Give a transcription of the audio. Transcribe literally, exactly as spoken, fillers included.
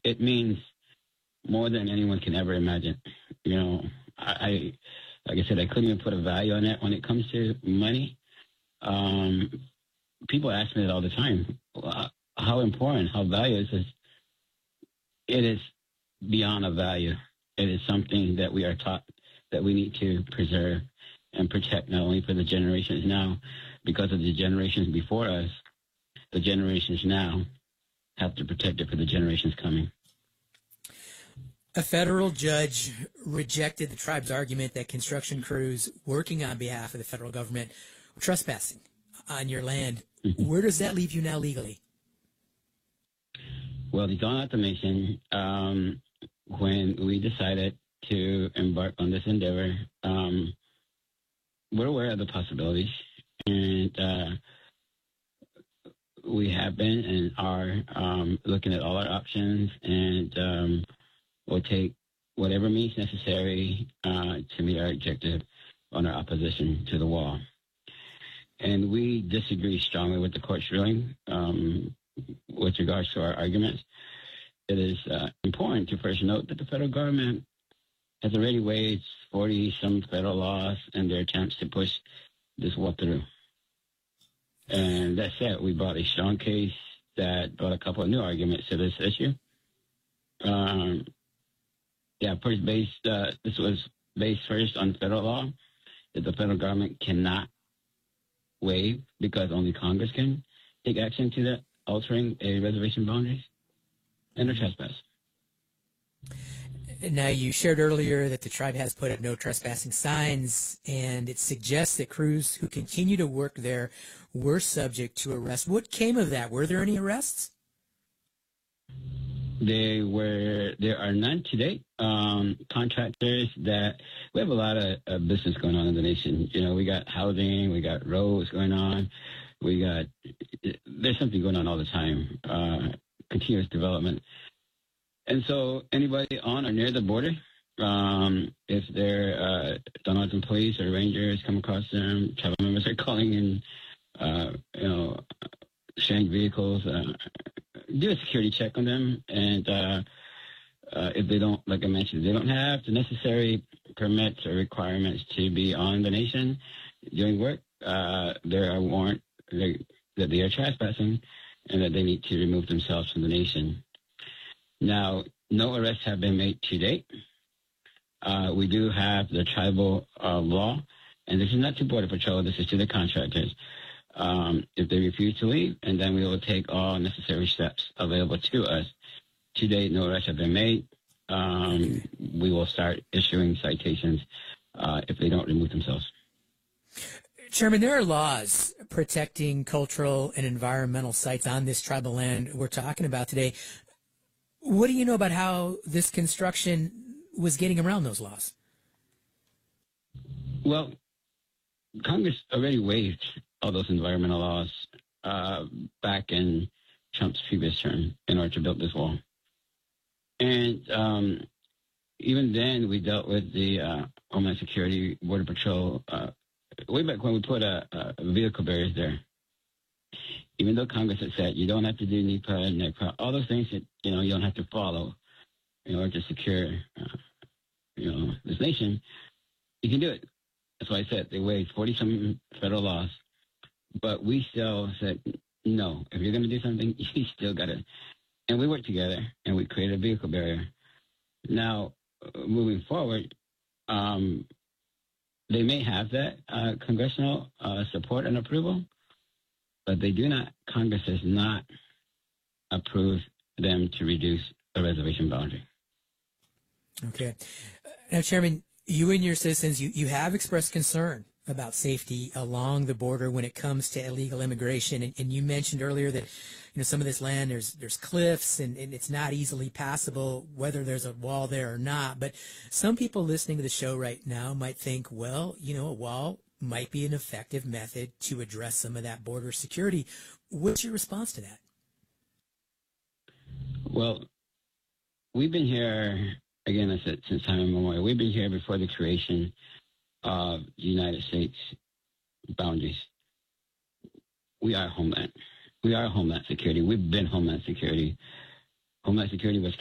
it means more than anyone can ever imagine. You know, I, I like I said, I couldn't even put a value on it when it comes to money. Um, people ask me that all the time. How important, how valuable is this? It is beyond a value. It is something that we are taught that we need to preserve and protect, not only for the generations now, because of the generations before us, the generations now have to protect it for the generations coming. A federal judge rejected the tribe's argument that construction crews working on behalf of the federal government were trespassing on your land. Mm-hmm. Where does that leave you now legally? Well, the Dawn Automation, um, when we decided to embark on this endeavor, um, we're aware of the possibilities, and uh, we have been and are um, looking at all our options, and um, we'll take whatever means necessary uh, to meet our objective on our opposition to the wall. And we disagree strongly with the court's ruling um, with regards to our arguments. It is uh, important to first note that the federal government has already waived forty-some federal laws in their attempts to push this wall through. And that said, we brought a strong case that brought a couple of new arguments to this issue. Um, yeah, first based, uh, this was based first on federal law, that the federal government cannot waive because only Congress can take action to that, altering a reservation boundaries and a trespass. Now, you shared earlier that the tribe has put up no trespassing signs, and it suggests that crews who continue to work there were subject to arrest. What came of that? Were there any arrests? They were. There are none to date. Um, contractors that we have a lot of uh, business going on in the nation. You know, we got housing, we got roads going on, we got. There's something going on all the time. Uh, continuous development. And so anybody on or near the border, um, if they're uh, Donaldson police or rangers come across them, tribal members are calling in, uh, you know, strange vehicles, uh, do a security check on them. And uh, uh, if they don't, like I mentioned, they don't have the necessary permits or requirements to be on the nation doing work, uh, there are warrant that they are trespassing and that they need to remove themselves from the nation. Now, no arrests have been made to date. Uh, we do have the tribal uh, law, and this is not to Border Patrol, this is to the contractors. Um, if they refuse to leave, and then we will take all necessary steps available to us. To date, no arrests have been made. Um, we will start issuing citations uh, if they don't remove themselves. Chairman, there are laws protecting cultural and environmental sites on this tribal land we're talking about today. What do you know about how this construction was getting around those laws? Well, Congress already waived all those environmental laws uh, back in Trump's previous term in order to build this wall. And um, even then, we dealt with the uh, Homeland Security, Border Patrol, uh, way back when we put a, a vehicle barriers there. Even though Congress had said you don't have to do NEPA and NEPA, all those things that, you know, you don't have to follow in order to secure, uh, you know, this nation, you can do it. That's why I said they waived forty-some federal laws. But we still said, no, if you're going to do something, you still got to. And we worked together, and we created a vehicle barrier. Now, uh, moving forward, um, they may have that uh, congressional uh, support and approval, but they do not, Congress has not approved them to reduce a reservation boundary. Okay. Now, Chairman, you and your citizens, you, you have expressed concern about safety along the border when it comes to illegal immigration. And, and you mentioned earlier that, you know, some of this land, there's there's cliffs and, and it's not easily passable, whether there's a wall there or not. But some people listening to the show right now might think, well, you know, a wall might be an effective method to address some of that border security. What's your response to that? Well, we've been here, again, I said, since time immemorial. We've been here before the creation of the United States boundaries. We are homeland. We are Homeland Security. We've been Homeland Security. Homeland Security was